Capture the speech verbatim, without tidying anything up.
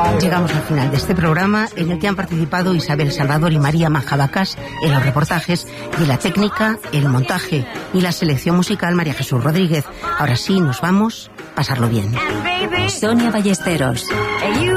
Llegamos al final de este programa en el que han participado Isabel Salvador y María Majabacas en los reportajes y la técnica, el montaje y la selección musical María Jesús Rodríguez. Ahora sí, nos vamos. Pasarlo bien. Sonia Ballesteros.